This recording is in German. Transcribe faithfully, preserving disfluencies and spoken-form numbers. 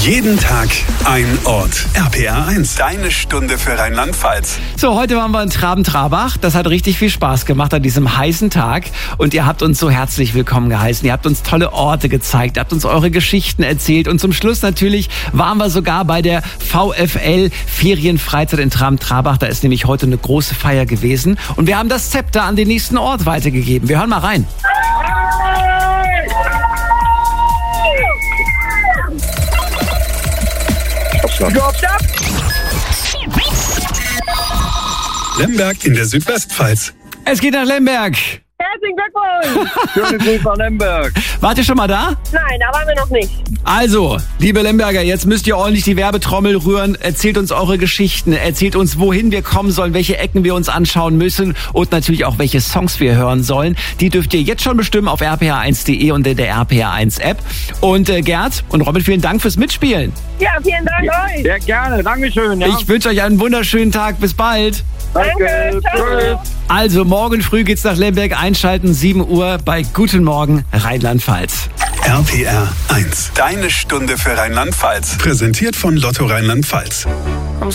Jeden Tag ein Ort. R P R eins, deine Stunde für Rheinland-Pfalz. So, heute waren wir in Traben-Trabach. Das hat richtig viel Spaß gemacht an diesem heißen Tag. Und ihr habt uns so herzlich willkommen geheißen. Ihr habt uns tolle Orte gezeigt, ihr habt uns eure Geschichten erzählt. Und zum Schluss natürlich waren wir sogar bei der VfL Ferienfreizeit in Traben-Trabach. Da ist nämlich heute eine große Feier gewesen. Und wir haben das Zepter an den nächsten Ort weitergegeben. Wir hören mal rein. Lemberg in der Südwestpfalz. Es geht nach Lemberg. Herzlichen Glückwunsch! Schöne Grüße nach Lemberg. Wart ihr schon mal da? Nein, da waren wir noch nicht. Also, liebe Lemberger, jetzt müsst ihr ordentlich die Werbetrommel rühren. Erzählt uns eure Geschichten. Erzählt uns, wohin wir kommen sollen, welche Ecken wir uns anschauen müssen und natürlich auch, welche Songs wir hören sollen. Die dürft ihr jetzt schon bestimmen auf r p r eins punkt d e und in der R P R eins App. Und äh, Gerd und Robin, vielen Dank fürs Mitspielen. Ja, vielen Dank euch. Sehr gerne, Dankeschön. Ja. Ich wünsche euch einen wunderschönen Tag. Bis bald. Danke, ciao. Tschüss. Also, morgen früh geht's nach Lemberg. Einschalten, sieben Uhr bei Guten Morgen Rheinland-Pfalz. R P R eins, deine Stunde für Rheinland-Pfalz. Präsentiert von Lotto Rheinland-Pfalz.